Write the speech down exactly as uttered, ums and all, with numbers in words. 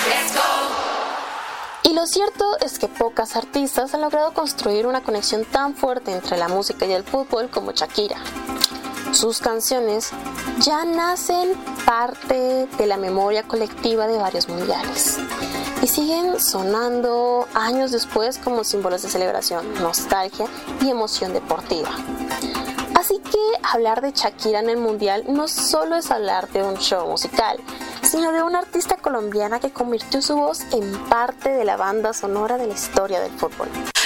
Y lo cierto es que pocas artistas han logrado construir una conexión tan fuerte entre la música y el fútbol como Shakira. Sus canciones ya nacen parte de la memoria colectiva de varios mundiales y siguen sonando años después como símbolos de celebración, nostalgia y emoción deportiva. Así que hablar de Shakira en el mundial no solo es hablar de un show musical, sino de una artista colombiana que convirtió su voz en parte de la banda sonora de la historia del fútbol.